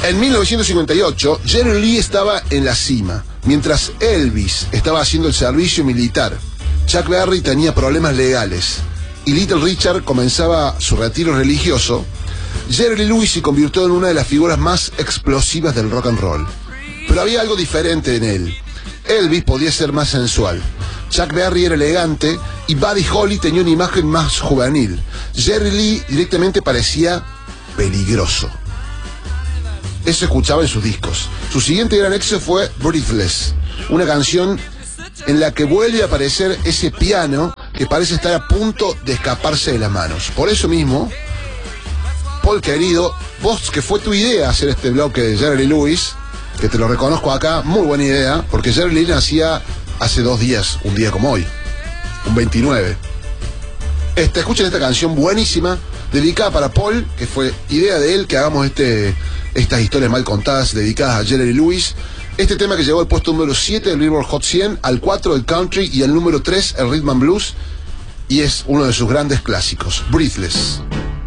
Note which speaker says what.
Speaker 1: En 1958, Jerry Lee estaba en la cima, mientras Elvis estaba haciendo el servicio militar. Chuck Berry tenía problemas legales y Little Richard comenzaba su retiro religioso. Jerry Lee Lewis se convirtió en una de las figuras más explosivas del rock and roll. Pero había algo diferente en él. Elvis podía ser más sensual, Chuck Berry era elegante y Buddy Holly tenía una imagen más juvenil. Jerry Lee directamente parecía peligroso. Eso escuchaba en sus discos. Su siguiente gran éxito fue Breathless, una canción en la que vuelve a aparecer ese piano que parece estar a punto de escaparse de las manos. Por eso mismo, Paul querido, vos que fue tu idea hacer este bloque de Jerry Lee Lewis, que te lo reconozco acá, muy buena idea, porque Jerry Lee nacía hace 2 días, un día como hoy, un 29. Escuchen esta canción buenísima, dedicada para Paul, que fue idea de él que hagamos estas historias mal contadas dedicadas a Jerry Lee Lewis. Este tema que llegó al puesto número 7 del Billboard Hot 100, al 4 del Country y al número 3 el Rhythm and Blues, y es uno de sus grandes clásicos, Breathless.